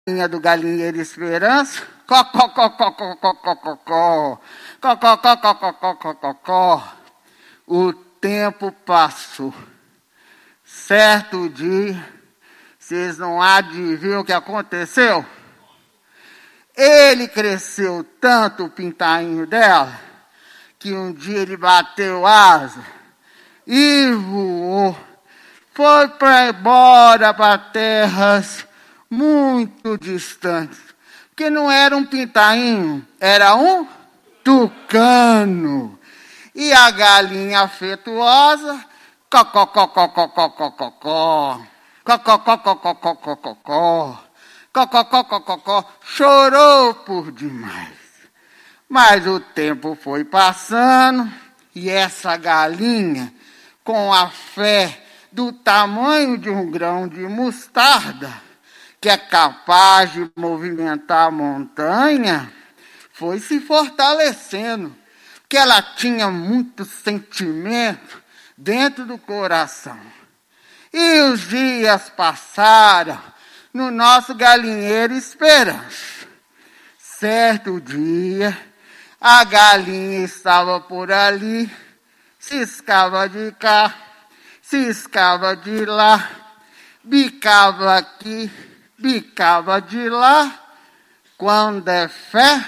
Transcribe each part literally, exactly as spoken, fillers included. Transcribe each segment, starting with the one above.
do galinheiro Esperança, có, có, có, có, có, có, có, có, có, có, có, có, có, có, có, có, có. O tempo passou. Certo dia, vocês não adivinham o que aconteceu? Ele cresceu tanto, o pintainho dela, que um dia ele bateu asa e voou. Foi para embora para terras muito distantes. Porque não era um pintainho, era um tucano. E a galinha afetuosa, cocó, cocó, cocó, cocó, cocó, cocó, cocó, cocó, cocó, cocó, cocó, cocó, chorou por demais. Mas o tempo foi passando e essa galinha, com a fé do tamanho de um grão de mostarda, que é capaz de movimentar a montanha, foi se fortalecendo, porque ela tinha muito sentimento dentro do coração. E os dias passaram no nosso galinheiro Esperança. Certo dia, a galinha estava por ali, ciscava de cá, ciscava de lá, bicava aqui, bicava de lá. Quando é fé,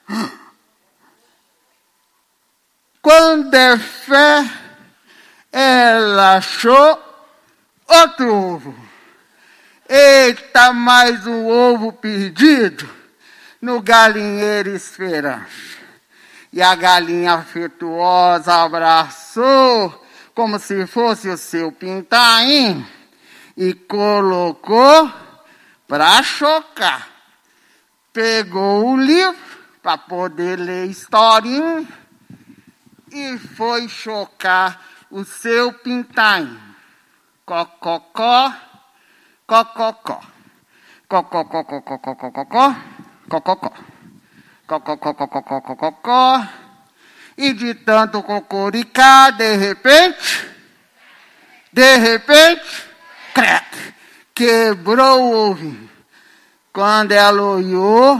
quando é fé, ela achou outro ovo. Eita, mais um ovo perdido no galinheiro Esperança. E a galinha afetuosa abraçou como se fosse o seu pintainho e colocou para chocar. Pegou o livro para poder ler historinha e foi chocar o seu pintainho. Cococó, cococó, cococó, cococó, cococó, cococó, cococó, cococó, cococó. E de tanto cocoricar, de repente, de repente, crack, quebrou o ovinho. Quando ela olhou,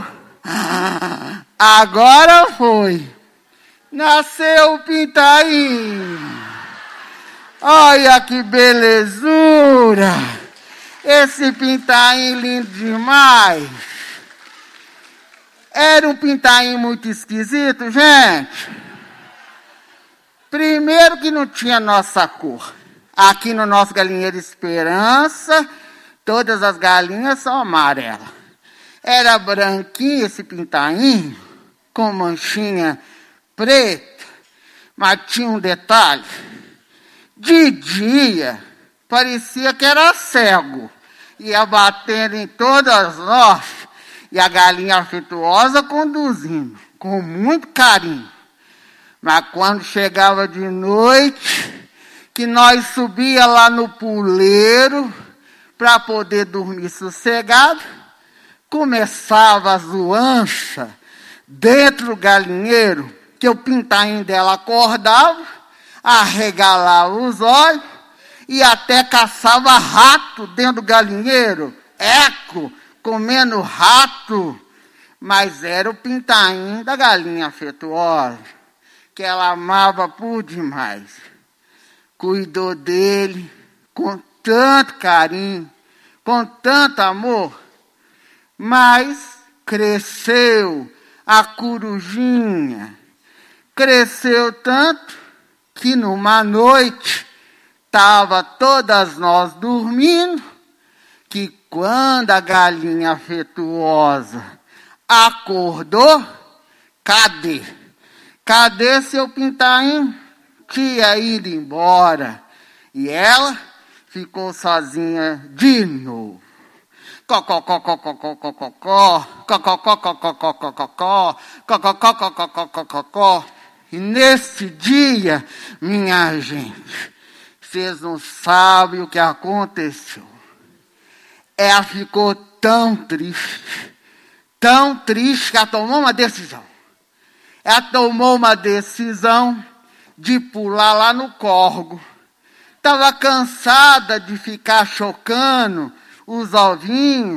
agora foi. Nasceu o pintainho. Olha que belezura. Esse pintainho lindo demais. Era um pintainho muito esquisito, gente. Primeiro que não tinha nossa cor. Aqui no nosso galinheiro Esperança, todas as galinhas são amarelas. Era branquinho esse pintainho, com manchinha preta, mas tinha um detalhe. De dia, parecia que era cego. Ia batendo em todas nós, e a galinha afetuosa conduzindo, com muito carinho. Mas quando chegava de noite, que nós subia lá no puleiro para poder dormir sossegado, começava a zoança dentro do galinheiro, que o pintainho dela acordava, arregalava os olhos e até caçava rato dentro do galinheiro, eco, comendo rato. Mas era o pintainho da galinha afetuosa, que ela amava por demais. Cuidou dele com tanto carinho, com tanto amor, mas cresceu a corujinha. Cresceu tanto que numa noite estava todas nós dormindo, que quando a galinha afetuosa acordou, cadê? Cadê seu pintainho? Tinha ido embora. E ela ficou sozinha de novo. Cococó, cococó, cococó, cococó, cococó, cococó, cococó, cococó, cococó. E nesse dia, minha gente, vocês não sabem o que aconteceu. Ela ficou tão triste, tão triste que ela tomou uma decisão. Ela tomou uma decisão de pular lá no córrego. Estava cansada de ficar chocando os ovinhos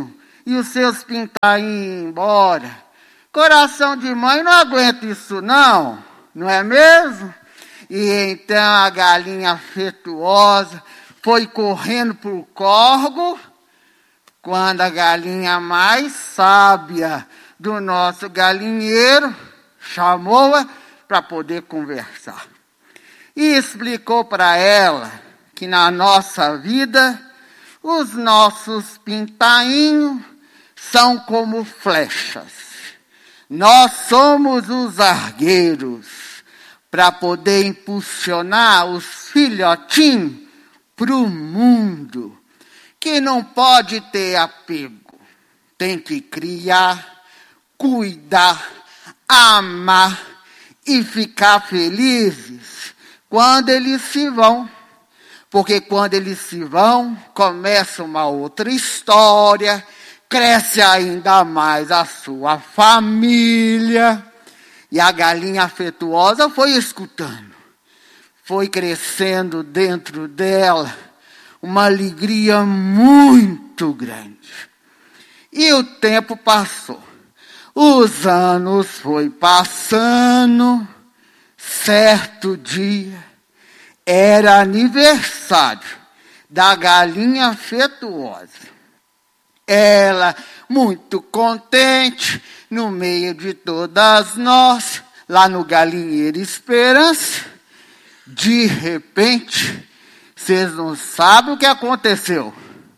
e os seus pintainhos embora. Coração de mãe não aguenta isso não, não é mesmo? E então a galinha afetuosa foi correndo para o córrego, quando a galinha mais sábia do nosso galinheiro chamou-a para poder conversar. E explicou para ela que na nossa vida os nossos pintainhos são como flechas. Nós somos os argueiros para poder impulsionar os filhotinhos para o mundo, que não pode ter apego. Tem que criar, cuidar, amar e ficar felizes quando eles se vão. Porque quando eles se vão, começa uma outra história, cresce ainda mais a sua família. E a galinha afetuosa foi escutando, foi crescendo dentro dela uma alegria muito grande. E o tempo passou, os anos foi passando, certo dia, era aniversário da galinha afetuosa. Ela, muito contente, no meio de todas nós, lá no Galinheiro Esperança, de repente, vocês não sabem o que aconteceu.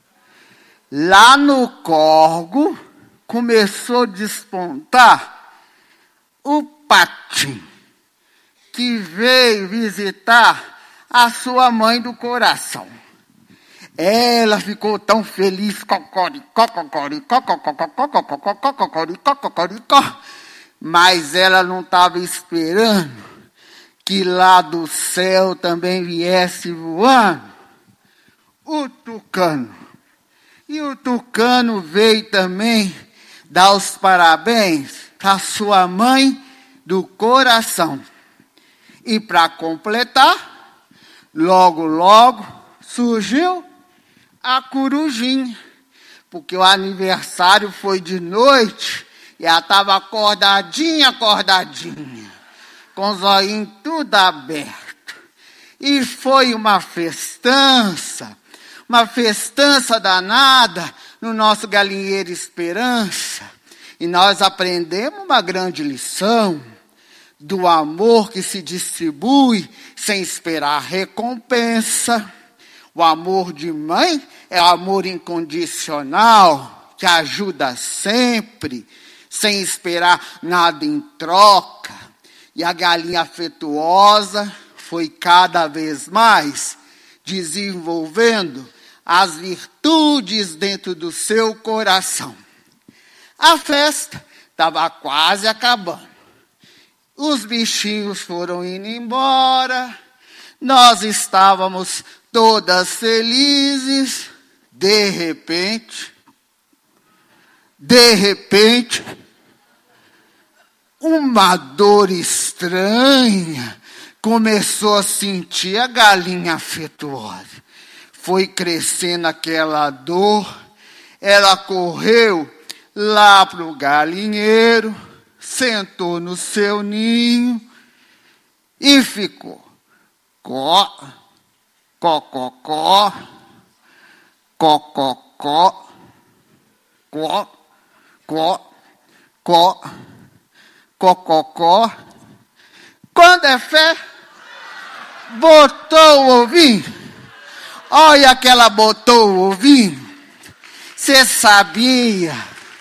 Lá no córrego, começou a despontar o patinho, que veio visitar a sua mãe do coração. Ela ficou tão feliz, cocoricó, cocoricó, cocoricó, cocoricó, cocoricó, mas ela não estava esperando que lá do céu também viesse voando o tucano. E o tucano veio também dar os parabéns para sua mãe do coração. E para completar, logo, logo surgiu a corujinha, porque o aniversário foi de noite e ela estava acordadinha, acordadinha, com os olhinhos tudo aberto. E foi uma festança, uma festança danada no nosso Galinheiro Esperança. E nós aprendemos uma grande lição do amor que se distribui sem esperar recompensa. O amor de mãe é o amor incondicional, que ajuda sempre, sem esperar nada em troca. E a galinha afetuosa foi cada vez mais desenvolvendo as virtudes dentro do seu coração. A festa estava quase acabando. Os bichinhos foram indo embora. Nós estávamos todas felizes. De repente, de repente, uma dor estranha começou a sentir a galinha afetuosa. Foi crescendo aquela dor. Ela correu lá para o galinheiro, sentou no seu ninho e ficou. Có, có, có, có, có, có, có, có, có, có, có, có, có. Quando é fé, botou o ovinho. Olha que ela botou o ovinho. Você sabia?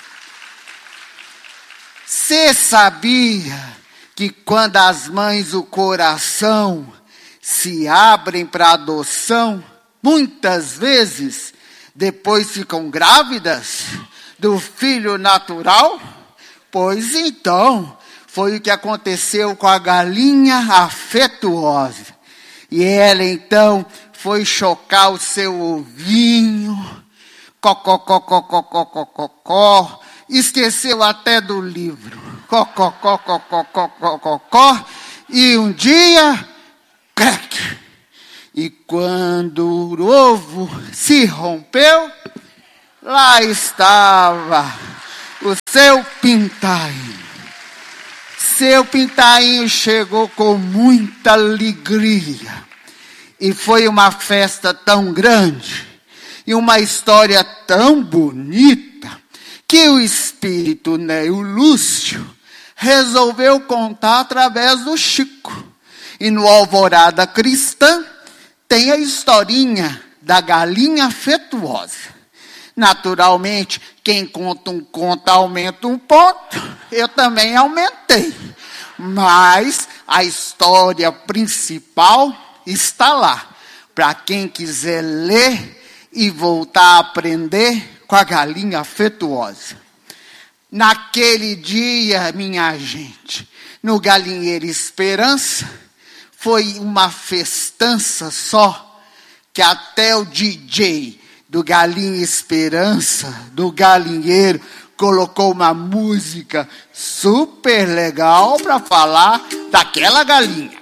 Você sabia que quando as mães do coração se abrem para adoção, muitas vezes depois ficam grávidas do filho natural? Pois então, foi o que aconteceu com a galinha afetuosa. E ela então foi chocar o seu ovinho, cocó, cocó, cocó, cocó, cocó, esqueceu até do livro, cocó, cocó, cocó, cocó, cocó, e um dia, crack! E quando o ovo se rompeu, lá estava o seu pintainho. Seu pintainho chegou com muita alegria. E foi uma festa tão grande e uma história tão bonita que o espírito Neio Lúcio resolveu contar através do Chico. E no Alvorada Cristã tem a historinha da galinha afetuosa. Naturalmente, quem conta um conto aumenta um ponto, eu também aumentei. Mas a história principal está lá, para quem quiser ler e voltar a aprender com a galinha afetuosa. Naquele dia, minha gente, no Galinheiro Esperança, foi uma festança só, que até o D J do Galinha Esperança, do Galinheiro, colocou uma música super legal para falar daquela galinha.